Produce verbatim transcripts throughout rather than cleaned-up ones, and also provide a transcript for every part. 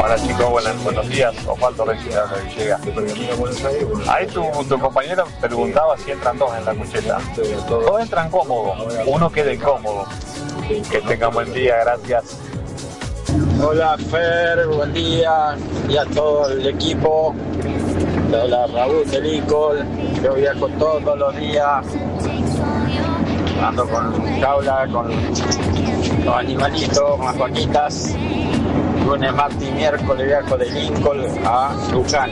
Hola chicos, buenas, buenos días. Osvaldo Regina de llega. Ahí tu, tu compañero preguntaba si entran dos en la cucheta. Todos entran cómodos, uno queda incómodo. Que tengan buen día, gracias. Hola Fer, buen día y a todo el equipo. Hola Raúl de Lincoln, yo viajo todos los días, ando con jaula, con los animalitos, con las vaquitas. Lunes, martes y miércoles viajo de Lincoln a Luján.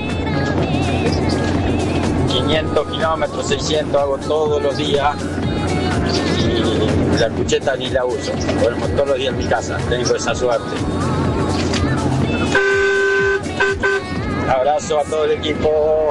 quinientos kilómetros, seiscientos hago todos los días y la cucheta ni la uso. Duermo todos los días en mi casa, tengo esa suerte. Abrazo a todo el equipo.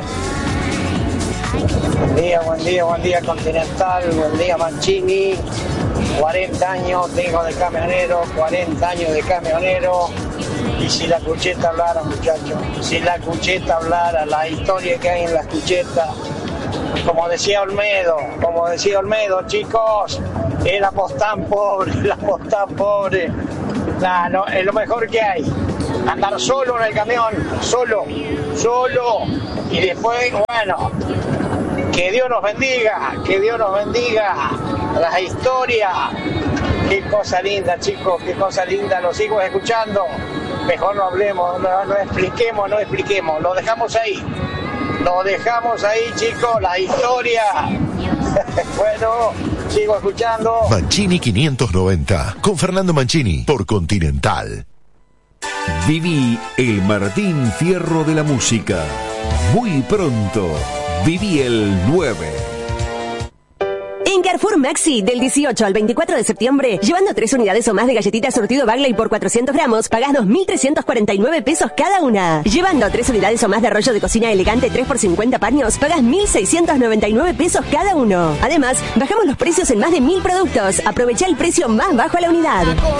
Buen día, buen día, buen día Continental, buen día Mancini. cuarenta años tengo de camionero, cuarenta años de camionero. Y si la cucheta hablara, muchachos, si la cucheta hablara, la historia que hay en las cuchetas, como decía Olmedo, como decía Olmedo, chicos, éramos tan pobres, éramos tan pobres. Nah, no, es lo mejor que hay. Andar solo en el camión, solo, solo. Y después, bueno, que Dios nos bendiga, que Dios nos bendiga. Las historias, qué cosa linda, chicos, qué cosa linda, lo sigo escuchando. Mejor no hablemos, no, no expliquemos, no expliquemos, lo dejamos ahí. Lo dejamos ahí, chicos, la historia. Bueno, sigo escuchando. Mancini quinientos noventa, con Fernando Mancini, por Continental. Viví el Martín Fierro de la música. Muy pronto, viví el nueve. En Carrefour Maxi, del dieciocho al veinticuatro de septiembre, llevando tres unidades o más de galletitas surtido Bagley por cuatrocientos gramos, pagás dos mil trescientos cuarenta y nueve pesos cada una. Llevando tres unidades o más de rollo de cocina elegante tres por cincuenta paños, pagás mil seiscientos noventa y nueve pesos cada uno. Además, bajamos los precios en más de mil productos. Aprovecha el precio más bajo a la unidad.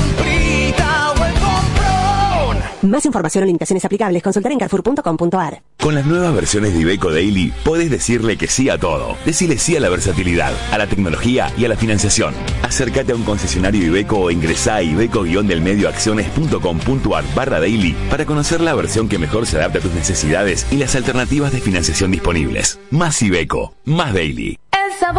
Más información o limitaciones aplicables, consultar en carrefour punto com punto a r. Con las nuevas versiones de Iveco Daily, podés decirle que sí a todo. Decile sí a la versatilidad, a la tecnología y a la financiación. Acércate a un concesionario Iveco o ingresá a iveco-delmedioacciones punto com punto a r barra daily para conocer la versión que mejor se adapta a tus necesidades y las alternativas de financiación disponibles. Más Iveco, más Daily.